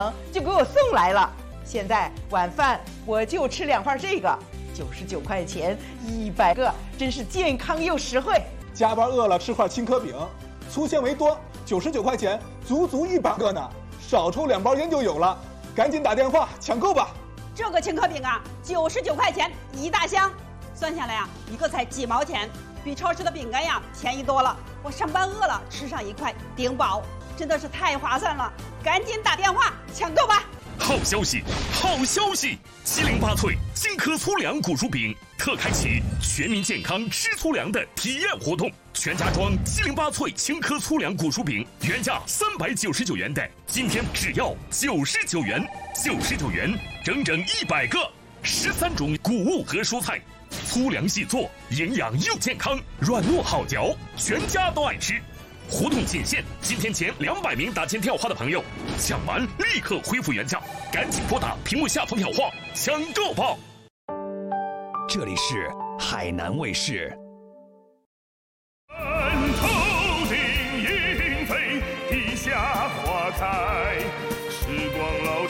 就给我送来了。现在晚饭我就吃2份这个，99块钱100个，真是健康又实惠。 加班饿了吃块青稞饼，粗纤维多，99块钱足100个呢，少抽2包烟就有了，赶紧打电话抢购吧。 这个青稞饼啊，99块钱1大箱，算下来啊，一个才几毛钱，比超市的饼干呀便宜多了。我上班饿了，吃上1块顶饱，真的是太划算了，赶紧打电话抢购吧。 好消息，好消息！708脆金颗粗粮谷薯饼特开启全民健康吃粗粮的体验活动，全家装708脆青颗粗粮谷薯饼，原价399元的，今天只要99元，99元，整整100个，13种谷物和蔬菜，粗粮细做，营养又健康，软糯好嚼，全家都爱吃。活动仅限今天前200名打进电话的朋友，抢完立刻恢复原价，赶紧拨打屏幕下方电话抢购吧。 这里是海南卫视。 头顶莺飞，地下花开，时光老